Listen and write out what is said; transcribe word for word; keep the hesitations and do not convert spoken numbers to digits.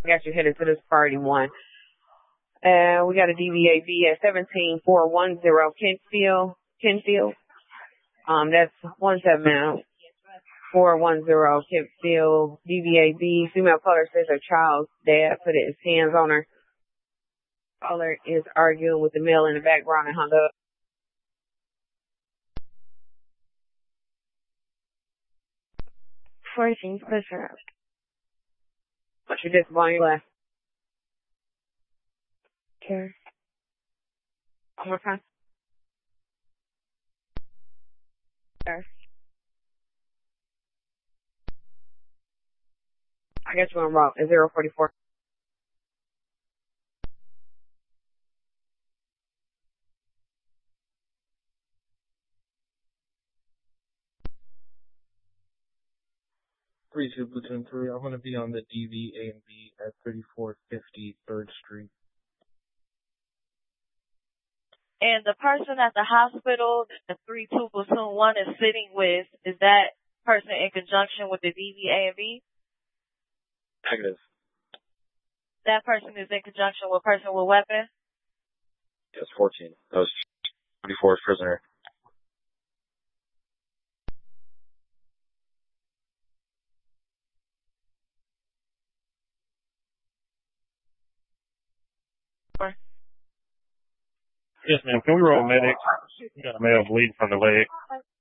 I got you headed to this priority one. Uh, we got a D V A B at seventeen four one zero Kentfield. Kentfield. Um, that's one seven four one zero Kentfield. D V A B. Female caller says her child's dad put his hands on her. Caller is arguing with the male in the background and hung up. fourteen, prisoner. What's your discipline on your left? Okay. One more time. Sure. I got you on route at zero forty-four. three two Platoon three, I'm going to be on the D V A and B at thirty-four fifty third Street. And the person at the hospital, the three two Platoon one is sitting with, is that person in conjunction with the D V A and B? Negative. That person is in conjunction with a person with weapon? Yes, fourteen. That was twenty-fourth prisoner. Yes, ma'am. Can we roll medics? We got a male bleeding from the leg.